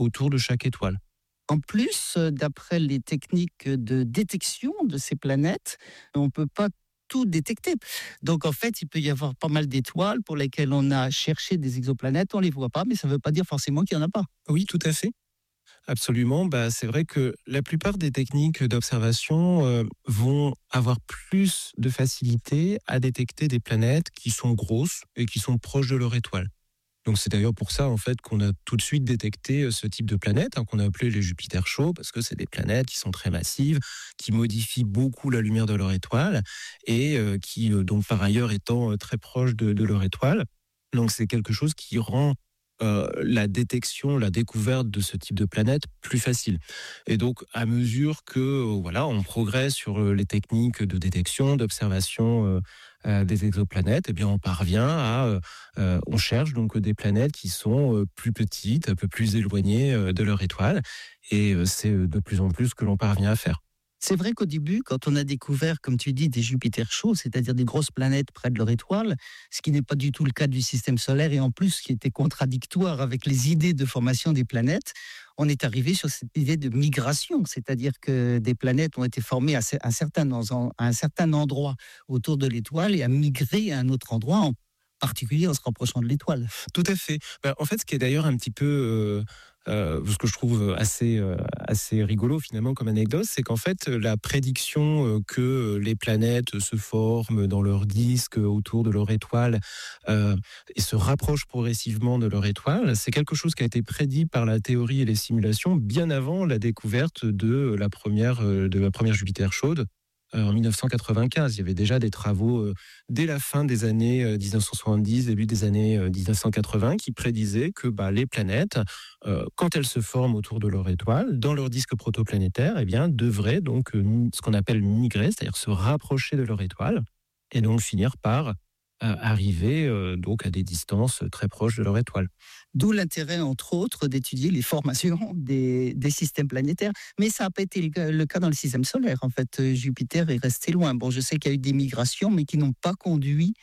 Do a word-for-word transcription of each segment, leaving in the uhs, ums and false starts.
autour de chaque étoile. En plus, euh, d'après les techniques de détection de ces planètes, on ne peut pas tout détecter. Donc en fait, il peut y avoir pas mal d'étoiles pour lesquelles on a cherché des exoplanètes, on ne les voit pas, mais ça ne veut pas dire forcément qu'il n'y en a pas. Oui, tout à fait. Absolument. Bah, c'est vrai que la plupart des techniques d'observation euh, vont avoir plus de facilité à détecter des planètes qui sont grosses et qui sont proches de leur étoile. Donc c'est d'ailleurs pour ça en fait qu'on a tout de suite détecté ce type de planètes hein, qu'on a appelé les Jupiter chauds parce que c'est des planètes qui sont très massives, qui modifient beaucoup la lumière de leur étoile et euh, qui euh, donc par ailleurs étant très proches de, de leur étoile. Donc c'est quelque chose qui rend euh, la détection, la découverte de ce type de planète plus facile. Et donc à mesure que euh, voilà on progresse sur les techniques de détection, d'observation euh, euh, des exoplanètes, eh bien on parvient à euh, Euh, on cherche donc des planètes qui sont euh, plus petites, un peu plus éloignées euh, de leur étoile, et euh, c'est de plus en plus ce que l'on parvient à faire. C'est vrai qu'au début, quand on a découvert, comme tu dis, des Jupiter chauds, c'est-à-dire des grosses planètes près de leur étoile, ce qui n'est pas du tout le cas du système solaire, et en plus ce qui était contradictoire avec les idées de formation des planètes, on est arrivé sur cette idée de migration, c'est-à-dire que des planètes ont été formées à un certain, à un certain endroit autour de l'étoile et à migrer à un autre endroit, en particulier en se rapprochant de l'étoile. Tout à fait. Ben, en fait, ce qui est d'ailleurs un petit peu, euh, euh, ce que je trouve assez, euh, assez rigolo finalement comme anecdote, c'est qu'en fait, la prédiction euh, que les planètes se forment dans leur disque autour de leur étoile euh, et se rapprochent progressivement de leur étoile, c'est quelque chose qui a été prédit par la théorie et les simulations bien avant la découverte de la première, de la première Jupiter chaude. En dix-neuf cent quatre-vingt-quinze, il y avait déjà des travaux euh, dès la fin des années euh, dix-neuf cent soixante-dix, début des années euh, dix-neuf cent quatre-vingts, qui prédisaient que bah, les planètes, euh, quand elles se forment autour de leur étoile, dans leur disque protoplanétaire, eh bien, devraient donc euh, ce qu'on appelle migrer, c'est-à-dire se rapprocher de leur étoile, et donc finir par euh, arriver euh, donc à des distances très proches de leur étoile. D'où l'intérêt, entre autres, d'étudier les formations des, des systèmes planétaires. Mais ça n'a pas été le, le cas dans le système solaire. En fait, Jupiter est resté loin. Bon, je sais qu'il y a eu des migrations, mais qui n'ont pas conduit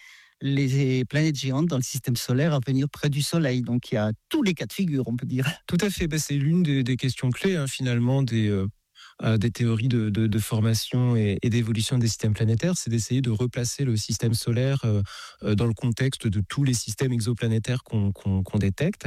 les planètes géantes dans le système solaire à venir près du Soleil. Donc, il y a tous les cas de figure, on peut dire. Tout à fait. Ben, c'est l'une des, des questions clés, hein, finalement, des... Euh... des théories de, de, de formation et, et d'évolution des systèmes planétaires, c'est d'essayer de replacer le système solaire euh, dans le contexte de tous les systèmes exoplanétaires qu'on, qu'on, qu'on détecte.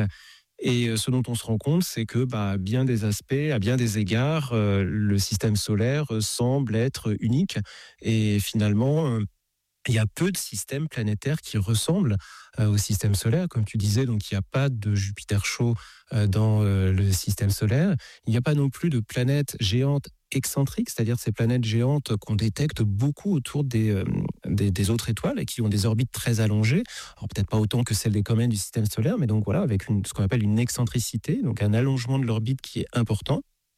Et ce dont on se rend compte, c'est que, bah, à bien des aspects, à bien des égards, euh, le système solaire semble être unique. Et finalement, euh, il y a peu de systèmes planétaires qui ressemblent euh, au système solaire. Comme tu disais, donc il n'y a pas de Jupiter chaud euh, dans euh, le système solaire. Il n'y a pas non plus de planètes géantes excentriques, c'est-à-dire ces planètes géantes qu'on détecte beaucoup autour des, euh, des, des autres étoiles et qui ont des orbites très allongées. Alors peut-être pas autant que celles des comètes du système solaire, mais donc voilà, avec une, ce qu'on appelle une excentricité, donc un allongement de l'orbite qui est important.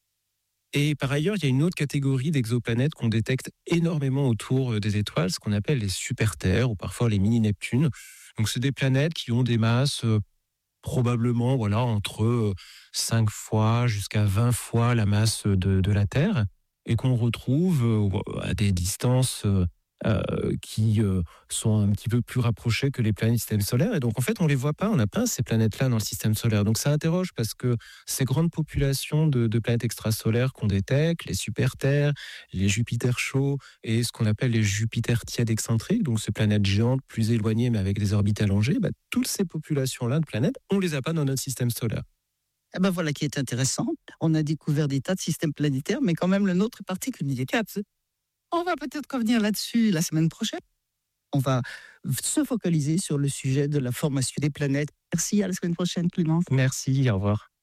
Et par ailleurs, il y a une autre catégorie d'exoplanètes qu'on détecte énormément autour des étoiles, ce qu'on appelle les super-Terres ou parfois les mini-Neptunes. Donc, c'est des planètes qui ont des masses euh, probablement voilà, entre euh, cinq fois jusqu'à vingt fois la masse de, de la Terre et qu'on retrouve euh, à des distances euh, euh, qui euh, sont un petit peu plus rapprochées que les planètes du système solaire. Et donc, en fait, on ne les voit pas, on n'a pas ces planètes-là dans le système solaire. Donc, ça interroge parce que ces grandes populations de, de planètes extrasolaires qu'on détecte, les super-Terres, les Jupiter chauds et ce qu'on appelle les Jupiter tièdes excentriques, donc ces planètes géantes plus éloignées mais avec des orbites allongées, bah, toutes ces populations-là de planètes, on ne les a pas dans notre système solaire. Eh ben voilà qui est intéressant. On a découvert des tas de systèmes planétaires, mais quand même le nôtre est particulier. On va peut-être revenir là-dessus la semaine prochaine. On va se focaliser sur le sujet de la formation des planètes. Merci, à la semaine prochaine, Clémence. Merci, au revoir.